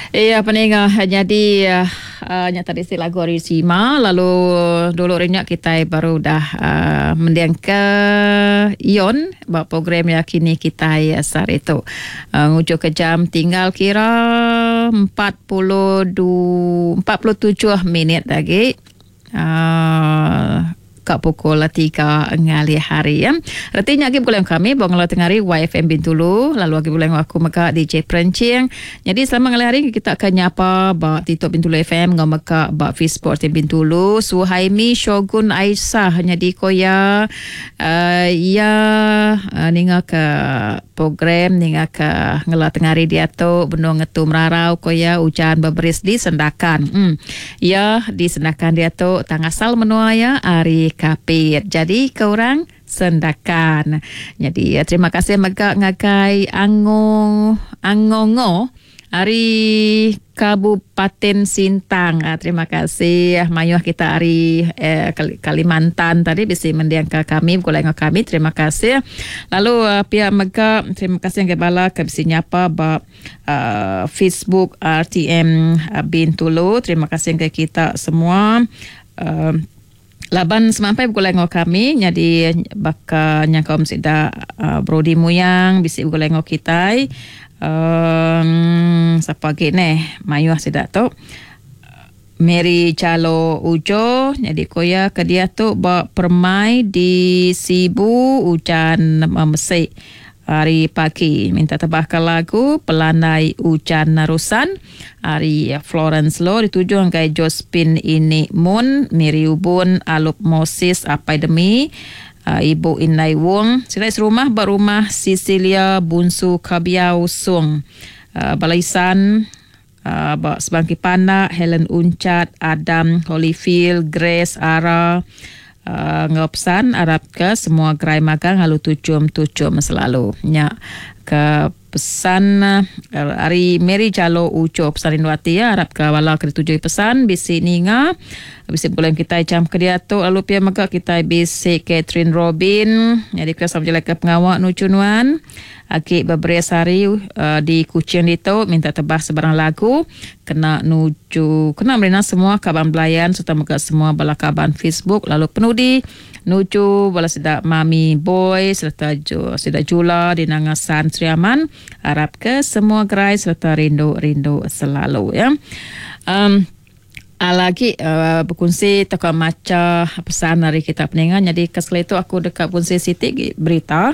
Iya peningah jadi nya tadi si lagu Arisima lalu dulu rinyak kita baru dah mendiang ke Ion buat program yang kini kita asar itu ngujuk ke jam tinggal kira 47 minit lagi kat pukul 3 ngali hari ya. Artinya lagi boleh kami bang lo tengari YFM Bintulu lalu lagi boleh aku maka DJ Perencing. Jadi selama ngali hari kita akan nyapa ba Tito Bintulu FM ngau maka ba Fisport Bintulu Suhaimi Shogun Aisyah jadi koya ninga ke program ninga ke ngela tengari dia tu beno ngetu merarau koya hujan beberis di sendakan. Ya di sendakan dia tu tangasal menua ya ari kapit. Jadi korang sendakan. Jadi terima kasih megak ngakai Angongo hari Kabupaten Sintang. Terima kasih mayuh kita hari Kalimantan tadi bisa mendiang ke kami goleng kami. Terima kasih. Lalu pihak megak terima kasih yang kebala ke bisa nyapa ba Facebook RTM Bintulu. Terima kasih yang ke kita semua. Laban semampai bergoleng kami jadi baka nyangkau mesti Brody Muyang bisi bergoleng kita siapa lagi Mayu sidak tu Mary Calo Ujo jadi koya ke dia tu bawa permai di Sibu hujan mesik hari pagi minta tebahkan lagu Pelandai Hujan Narusan hari Florence Lo dituju angkai Jospin Ini Moon Miri Ubun Alup Moses Apai Demi Ibu Inai Wong silai serumah berumah Cecilia Bunsu Kabiau Sung Balaisan Sebangki Panak Helen Uncat Adam Holyfield Grace Ara ngopsan Arab ke semua gerai magang halu tucum selalu nya ke pesan hari Mary Calo Uco pesan Rinduati ya Arab ke wala ke tujuh pesan bisi ninga bisi boleh kita jam ke dia tu lalu pia maka kita bisi Catherine Robin jadi kita sama jelek ke pengawak nucunuan aki beberes hari di Kuching itu minta tebah sebarang lagu kena nuju kena merina semua kaban belayan serta muka semua bala kaban Facebook lalu penuh di nuju bala sidak Mami Boy serta sidak Jula di Nangasan Triaman harap ke semua gerai serta rindu selalu ya. Lagi berkongsi teka maca pesan dari kita peningan jadi kesel itu aku dekat punsi Siti berita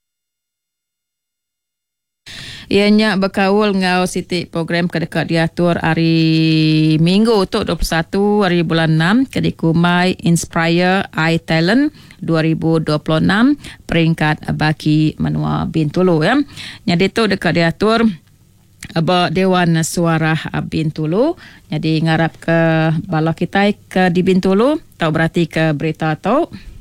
ianya berkaul ngau Siti program kedekat diatur hari Minggu tu 21 hari bulan 6 kedikumai Inspire iTalent 2026 peringkat bagi menua Bintulu ya. Jadi tu dekat diatur Dewan Suara Bintulu. Jadi ngarap ke bala kita ke di Bintulu tau berarti ke berita tau